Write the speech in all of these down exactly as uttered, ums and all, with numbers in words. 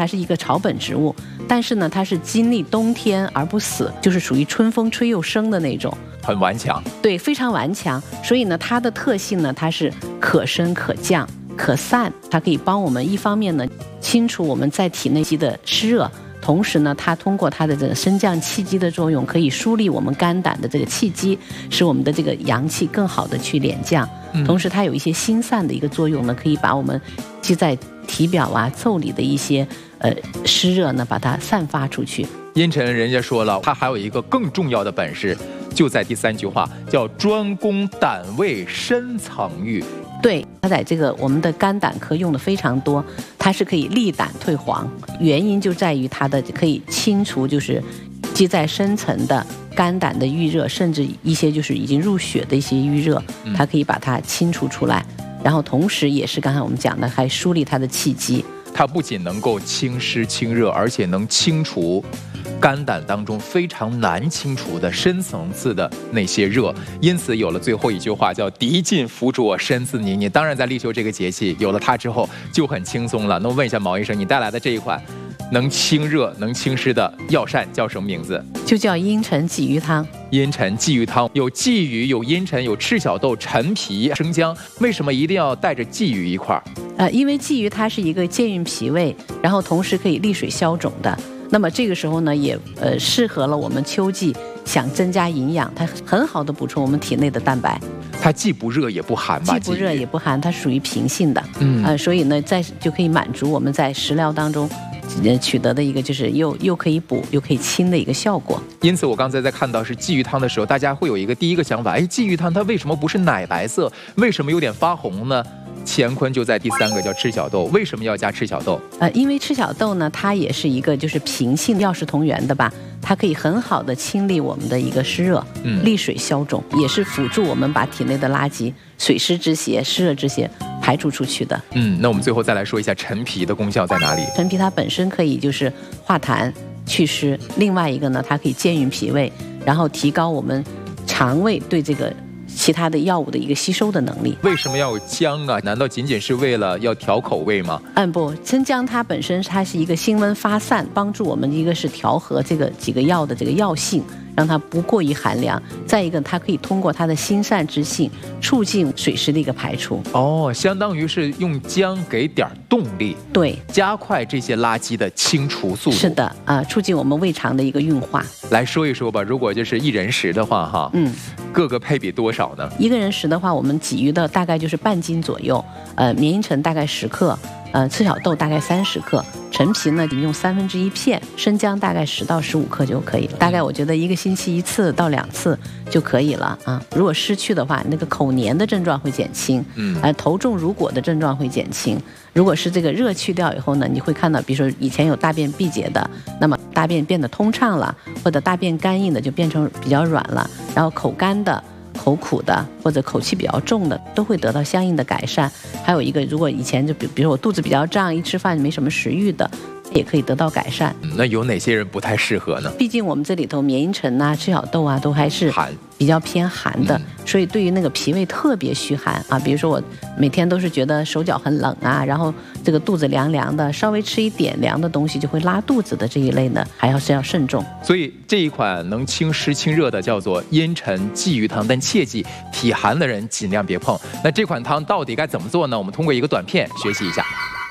它是一个草本植物，但是呢，它是经历冬天而不死，就是属于春风吹又生的那种， 很顽强。 对，非常顽强。所以呢，它的特性呢，它是可升可降可散，它可以帮我们一方面呢清除我们在体内的湿热。同时呢，它通过它的这个升降气机的作用，可以梳理我们肝胆的这个气机，使我们的这个阳气更好的去敛降。同时，它有一些心散的一个作用呢，可以把我们积在体表啊、腠理的一些呃湿热呢，把它散发出去。 茵陈人家说了，他还有一个更重要的本事，就在第三句话，叫专攻胆胃深层郁。 对，它在这个我们的肝胆科用的非常多，它是可以利胆退黄，原因就在于它的可以清除就是积在深层的肝胆的郁热，甚至一些就是已经入血的一些郁热，它可以把它清除出来，然后同时也是刚才我们讲的，还梳理它的气机。 它不仅能够清湿清热，而且能清除肝胆当中非常难清除的深层次的那些热，因此有了最后一句话叫涤尽伏浊身自泥泞。当然在立秋这个节气有了它之后就很轻松了。那么问一下毛医生，你带来的这一款能清热能清湿的药膳叫什么名字？ 就叫茵陈鲫鱼汤。 茵陈鲫鱼汤有鲫鱼，有茵陈，有赤小豆、陈皮、生姜，为什么一定要带着鲫鱼一块儿？ 呃，因为鲫鱼它是一个健运脾胃，然后同时可以利水消肿的。那么这个时候呢，也呃适合了我们秋季想增加营养，它很好的补充我们体内的蛋白。 它既不热也不寒吧？ 既不热也不寒，它属于平性的。 嗯， 呃，所以呢，在就可以满足我们在食疗当中取得的一个就是又又可以补又可以清的一个效果。 因此我刚才在看到是鲫鱼汤的时候，大家会有一个第一个想法，哎，鲫鱼汤它为什么不是奶白色，为什么有点发红呢？乾坤就在第三个叫赤小豆，为什么要加赤小豆？ 呃，因为赤小豆呢，它也是一个就是平性药食同源的吧，它可以很好的清理我们的一个湿热，嗯，利水消肿，也是辅助我们把体内的垃圾、水湿之邪、湿热之邪排除出去的。 嗯，那我们最后再来说一下陈皮的功效在哪里？ 陈皮它本身可以就是化痰祛湿，另外一个呢，它可以健运脾胃，然后提高我们肠胃对这个其他的药物的一个吸收的能力。 为什么要有姜啊？难道仅仅是为了要调口味吗？ 嗯，不，生姜它本身它是一个辛温发散，帮助我们一个是调和这个几个药的这个药性，让它不过于寒凉。再一个，它可以通过它的辛散之性，促进水湿的一个排出。 哦，相当于是用姜给点动力， 对， 加快这些垃圾的清除速度。 是的啊、呃，促进我们胃肠的一个运化。 来说一说吧，如果就是一人食的话，哈，嗯，各个配比多少呢？ 一个人食的话，我们鲫鱼的大概就是半斤左右，呃，绵茵陈大概十克。呃，赤小豆大概三十克，陈皮呢用三分之一片，生姜大概十到十五克就可以了。大概我觉得一个星期一次到两次就可以了啊。如果失去的话，那个口黏的症状会减轻，嗯，呃，头重如裹的症状会减轻。如果是这个热去掉以后呢，你会看到，比如说以前有大便闭结的，那么大便变得通畅了，或者大便干硬的就变成比较软了，然后口干的。口苦的或者口气比较重的都会得到相应的改善。还有一个，如果以前就比比如我肚子比较胀，一吃饭没什么食欲的，也可以得到改善。 那有哪些人不太适合呢？ 毕竟我们这里头绵茵陈啊、赤小豆啊都还是寒， 比较偏寒的，嗯、所以对于那个脾胃特别虚寒啊，比如说我每天都是觉得手脚很冷啊，然后这个肚子凉凉的，稍微吃一点凉的东西就会拉肚子的这一类呢，还要是要慎重。 所以这一款能清湿清热的叫做茵陈鲫鱼汤，但切记体寒的人尽量别碰。那这款汤到底该怎么做呢？我们通过一个短片学习一下。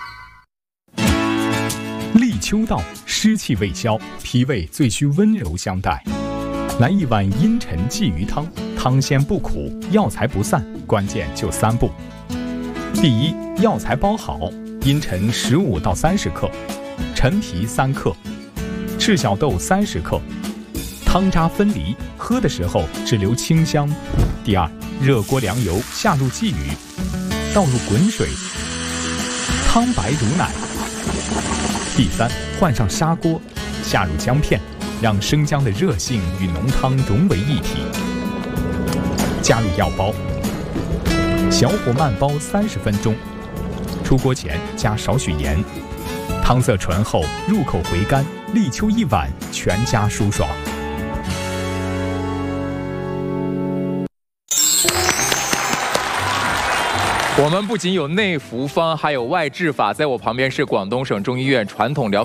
立秋到，湿气未消，脾胃最需温柔相待。来一碗茵陈鲫鱼汤，汤鲜不苦，药材不散，关键就三步。第一，药材包好，茵陈十五到三十克，陈皮三克，赤小豆三十克，汤渣分离，喝的时候只留清香。第二，热锅凉油，下入鲫鱼，倒入滚水，汤白如奶。第三，换上砂锅，下入姜片，让生姜的热性与浓汤融为一体。加入药包，小火慢煲三十分钟。出锅前加少许盐。汤色醇厚，入口回甘，立秋一碗，全家舒爽。 我们不仅有内服方，还有外治法。在我旁边是广东省中医院传统疗